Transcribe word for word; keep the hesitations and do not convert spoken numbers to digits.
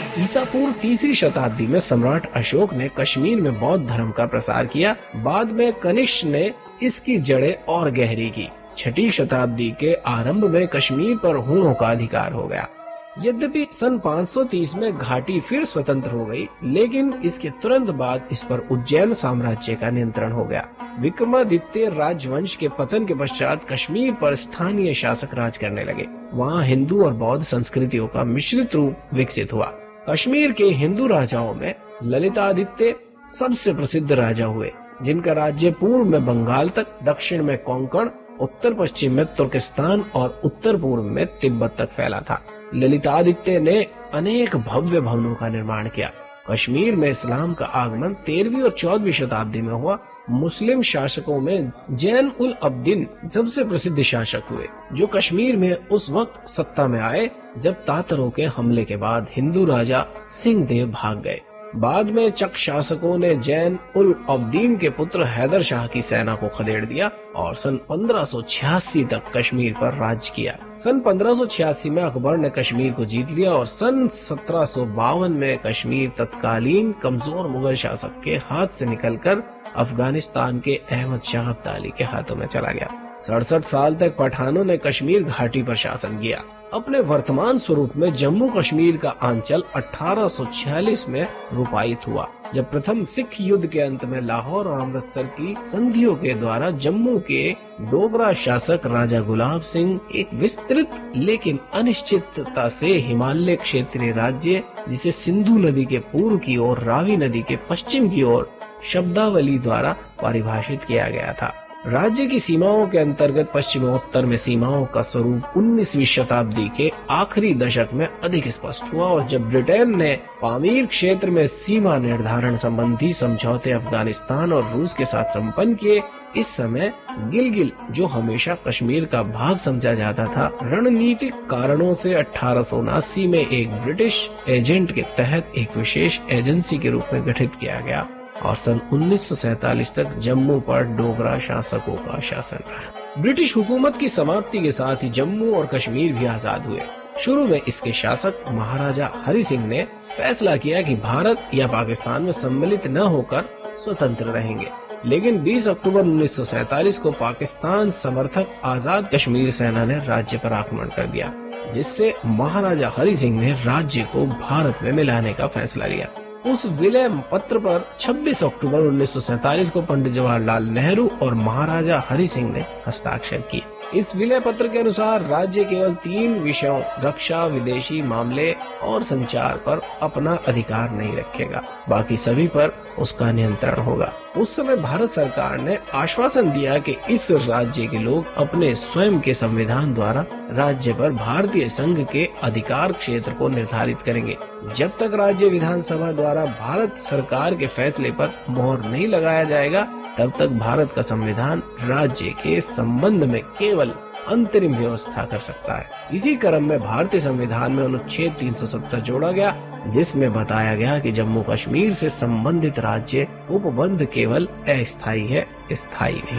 ईसा पूर्व तीसरी शताब्दी में सम्राट अशोक ने कश्मीर में बौद्ध धर्म का प्रसार किया। बाद में कनिष्क ने इसकी जड़ें और गहरी की। छठी शताब्दी के आरंभ में कश्मीर पर हूणों का अधिकार हो गया। यद्यपि सन पाँच सौ तीस में घाटी फिर स्वतंत्र हो गई, लेकिन इसके तुरंत बाद इस पर उज्जैन साम्राज्य का नियंत्रण हो गया। विक्रमादित्य राजवंश के पतन के पश्चात कश्मीर पर स्थानीय शासक राज करने लगे। वहाँ हिंदू और बौद्ध संस्कृतियों का मिश्रित रूप विकसित हुआ। कश्मीर के हिंदू राजाओं में ललितादित्य सबसे प्रसिद्ध राजा हुए, जिनका राज्य पूर्व में बंगाल तक, दक्षिण में कोंकण, उत्तर पश्चिम में तुर्किस्तान और उत्तर पूर्व में तिब्बत तक फैला था। ललितादित्य ने अनेक भव्य भवनों का निर्माण किया। कश्मीर में इस्लाम का आगमन तेरहवीं और चौदहवीं शताब्दी में हुआ। मुस्लिम शासकों में जैन उल अब्दीन सबसे प्रसिद्ध शासक हुए, जो कश्मीर में उस वक्त सत्ता में आए जब तातरों के हमले के बाद हिंदू राजा सिंह देव भाग गए। बाद में चक शासकों ने जैन उल अब्दीन के पुत्र हैदर शाह की सेना को खदेड़ दिया और सन पंद्रह सौ छियासी तक कश्मीर पर राज किया। सन पंद्रह सौ छियासी में अकबर ने कश्मीर को जीत लिया और सन सत्रह सौ बावन में कश्मीर तत्कालीन कमजोर मुगल शासक के हाथ से निकलकर अफगानिस्तान के अहमद शाह अब्दाली के हाथों में चला गया। सड़सठ साल तक पठानों ने कश्मीर घाटी पर शासन किया। अपने वर्तमान स्वरूप में जम्मू कश्मीर का आंचल अठारह सौ छियालीस में रूपायित हुआ, जब प्रथम सिख युद्ध के अंत में लाहौर और अमृतसर की संधियों के द्वारा जम्मू के डोगरा शासक राजा गुलाब सिंह एक विस्तृत लेकिन अनिश्चितता से हिमालय क्षेत्रीय राज्य, जिसे सिंधु नदी के पूर्व की ओर, रावी नदी के पश्चिम की ओर शब्दावली द्वारा परिभाषित किया गया था। राज्य की सीमाओं के अंतर्गत पश्चिमोत्तर में सीमाओं का स्वरूप उन्नीसवीं शताब्दी के आखिरी दशक में अधिक स्पष्ट हुआ और जब ब्रिटेन ने पामीर क्षेत्र में सीमा निर्धारण संबंधी समझौते अफगानिस्तान और रूस के साथ संपन्न किए, इस समय गिलगिल, जो हमेशा कश्मीर का भाग समझा जाता था, रणनीतिक कारणों से अठारह सौ उनासी में एक ब्रिटिश एजेंट के तहत एक विशेष एजेंसी के रूप में गठित किया गया और सन उन्नीस सौ सैतालीस तक जम्मू पर डोगरा शासकों का शासन रहा। ब्रिटिश हुकूमत की समाप्ति के साथ ही जम्मू और कश्मीर भी आजाद हुए। शुरू में इसके शासक महाराजा हरि सिंह ने फैसला किया कि भारत या पाकिस्तान में सम्मिलित न होकर स्वतंत्र रहेंगे, लेकिन बीस अक्टूबर उन्नीस सौ सैतालीस को पाकिस्तान समर्थक आजाद कश्मीर सेना ने राज्य पर आक्रमण कर दिया, जिससे महाराजा हरि सिंह ने राज्य को भारत में मिलाने का फैसला लिया। उस विलय पत्र पर छब्बीस अक्टूबर उन्नीस सौ सैतालीस को पंडित जवाहरलाल नेहरू और महाराजा हरि सिंह ने हस्ताक्षर किए। इस विलय पत्र के अनुसार राज्य केवल तीन विषयों, रक्षा, विदेशी मामले और संचार पर अपना अधिकार नहीं रखेगा, बाकी सभी पर उसका नियंत्रण होगा। उस समय भारत सरकार ने आश्वासन दिया कि इस राज्य के लोग अपने स्वयं के संविधान द्वारा राज्य पर भारतीय संघ के अधिकार क्षेत्र को निर्धारित करेंगे। जब तक राज्य विधानसभा द्वारा भारत सरकार के फैसले पर मोहर नहीं लगाया जाएगा, तब तक भारत का संविधान राज्य के संबंध में केवल अंतरिम व्यवस्था कर सकता है। इसी क्रम में भारतीय संविधान में अनुच्छेद तीन सौ सत्तर जोड़ा गया, जिसमें बताया गया कि जम्मू कश्मीर से संबंधित राज्य उपबंध केवल अस्थायी है, स्थायी नहीं।